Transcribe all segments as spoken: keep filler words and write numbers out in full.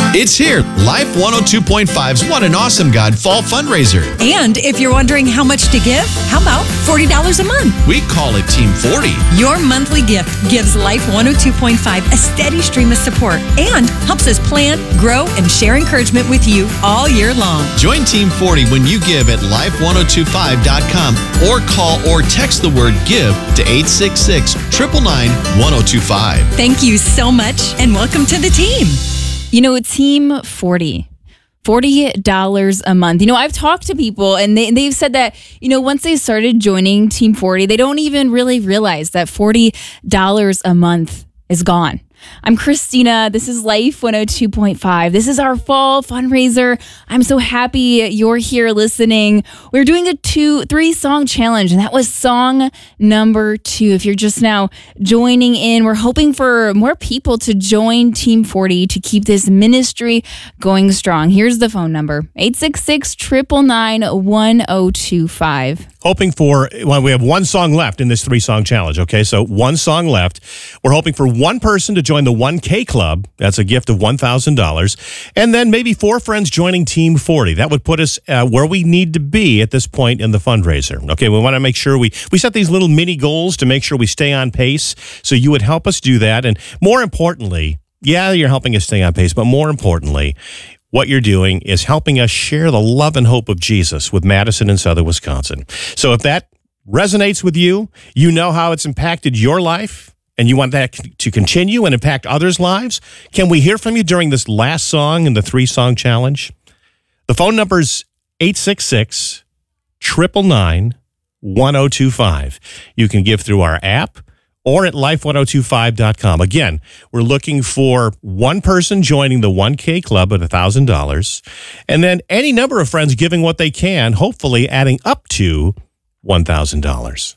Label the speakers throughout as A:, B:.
A: It's here. Life one oh two point five's What an Awesome God Fall Fundraiser.
B: And if you're wondering how much to give, how about forty dollars a month?
A: We call it Team forty.
B: Your monthly gift gives Life one oh two point five a steady stream of support and helps us plan, grow, and share encouragement with you all year long.
A: Join Team forty when you give at life ten twenty-five dot com or call or text the word GIVE to eight six six, nine nine nine, ten twenty-five.
B: Thank you so much and welcome to the team.
C: You know, Team forty. forty dollars a month. You know, I've talked to people and they, they've said that, you know, once they started joining Team forty, they don't even really realize that forty dollars a month is gone. I'm Christina. This is Life one oh two point five. This is our fall fundraiser. I'm so happy you're here listening. We're doing a two, three song challenge, and that was song number two. If you're just now joining in, we're hoping for more people to join Team forty to keep this ministry going strong. Here's the phone number, eight six six, nine nine nine, one oh two five.
D: Hoping for, well, we have one song left in this three-song challenge, okay? So one song left. We're hoping for one person to join the one K Club. That's a gift of one thousand dollars. And then maybe four friends joining Team forty. That would put us uh, where we need to be at this point in the fundraiser. Okay, we want to make sure we, we set these little mini goals to make sure we stay on pace. So you would help us do that. And more importantly, yeah, you're helping us stay on pace, but more importantly, what you're doing is helping us share the love and hope of Jesus with Madison and Southern Wisconsin. So if that resonates with you, you know how it's impacted your life, and you want that to continue and impact others' lives, can we hear from you during this last song in the three-song challenge? The phone number is eight six six, nine nine nine, one oh two five. You can give through our app or at life ten twenty-five dot com. Again, we're looking for one person joining the one K Club at one thousand dollars, and then any number of friends giving what they can, hopefully adding up to one thousand dollars.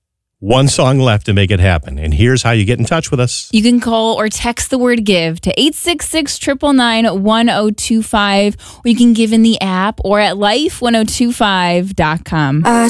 D: One song left to make it happen, and here's how you get in touch with us.
C: You can call or text the word GIVE to eight six six, nine nine nine, one oh two five, or you can give in the app or at life ten twenty-five dot com. Uh,